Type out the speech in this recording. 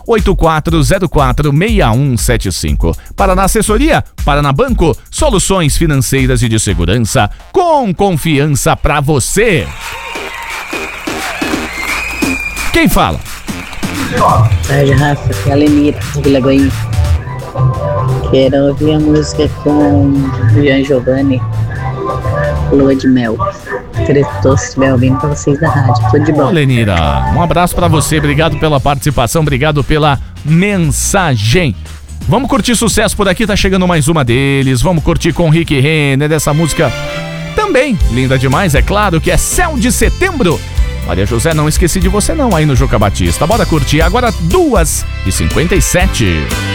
8404-6175. Paraná Assessoria, Paraná Banco, soluções financeiras e de segurança com confiança pra você. Quem fala? Tarde, Rafa, aqui é a Lenira, de Vila Goiânia. Quero ouvir a música com Jean Giovanni, Lua de Mel. Estou se estiver ouvindo pra vocês da rádio. Tudo de bom. Ô, Lenira, um abraço pra você, obrigado pela participação, obrigado pela mensagem. Vamos curtir sucesso por aqui, tá chegando mais uma deles. Vamos curtir com Rick Renner, dessa música também linda demais, é claro, que é Céu de Setembro. Maria José, não esqueci de você não aí no Juca Batista. Bora curtir agora 2h57.